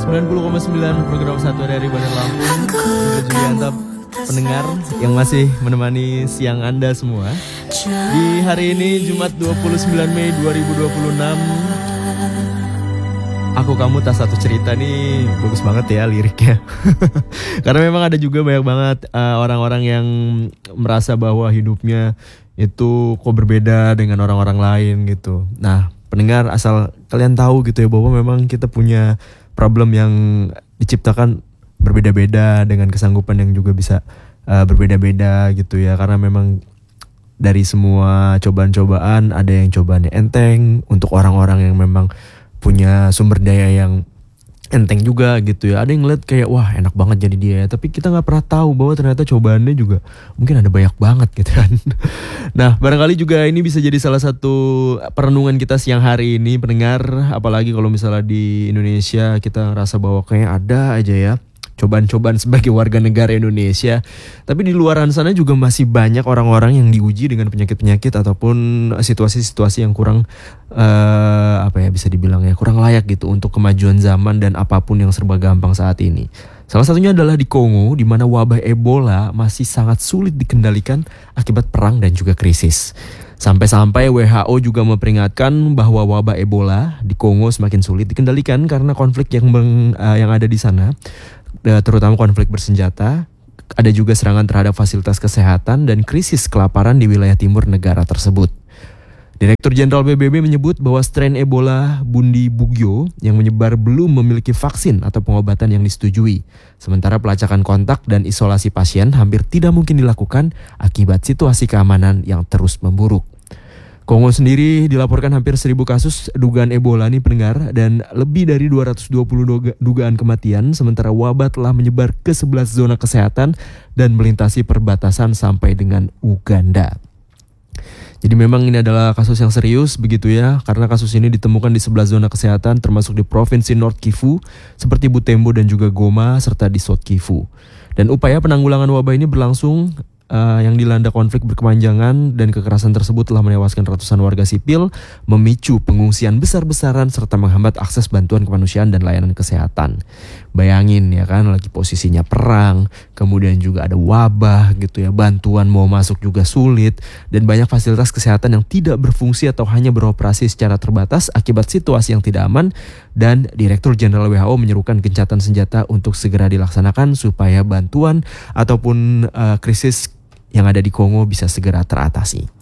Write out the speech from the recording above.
90,9 program Satu Hari Bandar Lampung. Juga Julianta pendengar yang masih menemani siang Anda semua. Di hari ini Jumat 29 Mei 2026. Aku Kamu Tak Satu Cerita nih bagus banget ya liriknya. Karena memang ada juga banyak banget orang-orang yang merasa bahwa hidupnya itu kok berbeda dengan orang-orang lain gitu. Nah, pendengar, asal kalian tahu gitu ya bahwa memang kita punya problem yang diciptakan berbeda-beda dengan kesanggupan yang juga bisa berbeda-beda gitu ya. Karena memang dari semua cobaan-cobaan ada yang cobaannya enteng untuk orang-orang yang memang punya sumber daya yang enteng juga gitu ya. Ada yang ngeliat kayak wah enak banget jadi dia ya. Tapi kita gak pernah tahu bahwa ternyata cobaannya juga mungkin ada banyak banget gitu kan. Nah, barangkali juga ini bisa jadi salah satu perenungan kita siang hari ini pendengar. Apalagi kalau misalnya di Indonesia kita ngerasa bahwa kayak ada aja ya cobaan-cobaan sebagai warga negara Indonesia. Tapi di luaran sana juga masih banyak orang-orang yang diuji dengan penyakit-penyakit ataupun situasi-situasi yang kurang bisa dibilang ya kurang layak gitu untuk kemajuan zaman dan apapun yang serba gampang saat ini. Salah satunya adalah di Kongo, di mana wabah Ebola masih sangat sulit dikendalikan akibat perang dan juga krisis. Sampai-sampai WHO juga memperingatkan bahwa wabah Ebola di Kongo semakin sulit dikendalikan karena konflik yang ada di sana, terutama konflik bersenjata. Ada juga serangan terhadap fasilitas kesehatan dan krisis kelaparan di wilayah timur negara tersebut. Direktur Jenderal PBB menyebut bahwa strain Ebola Bundibugyo yang menyebar belum memiliki vaksin atau pengobatan yang disetujui. Sementara pelacakan kontak dan isolasi pasien hampir tidak mungkin dilakukan akibat situasi keamanan yang terus memburuk. Kongo sendiri dilaporkan hampir 1.000 kasus dugaan Ebola nih pendengar dan lebih dari 220 dugaan kematian, sementara wabah telah menyebar ke 11 zona kesehatan dan melintasi perbatasan sampai dengan Uganda. Jadi memang ini adalah kasus yang serius begitu ya, karena kasus ini ditemukan di 11 zona kesehatan termasuk di Provinsi North Kivu seperti Butembo dan juga Goma serta di South Kivu. Dan upaya penanggulangan wabah ini berlangsung yang dilanda konflik berkepanjangan dan kekerasan tersebut telah menewaskan ratusan warga sipil, memicu pengungsian besar-besaran serta menghambat akses bantuan kemanusiaan dan layanan kesehatan. Bayangin ya kan, lagi posisinya perang, kemudian juga ada wabah gitu ya, bantuan mau masuk juga sulit dan banyak fasilitas kesehatan yang tidak berfungsi atau hanya beroperasi secara terbatas akibat situasi yang tidak aman. Dan Direktur Jenderal WHO menyerukan gencatan senjata untuk segera dilaksanakan supaya bantuan ataupun krisis yang ada di Kongo bisa segera teratasi.